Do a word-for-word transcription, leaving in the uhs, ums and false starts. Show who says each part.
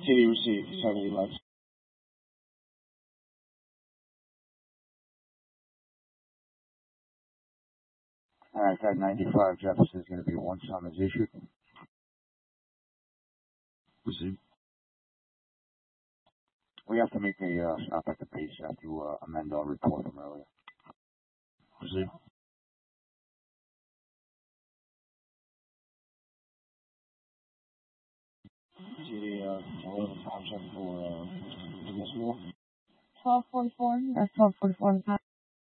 Speaker 1: T V received, seventy bucks. Alright, that ninety-five Jefferson is going to be one summons issued. Received. We have to make a uh, stop at the base. We have to uh, amend our report from earlier. Received. See the uh, eleven five seven for uh, twelve forty-four. That's twelve forty-four.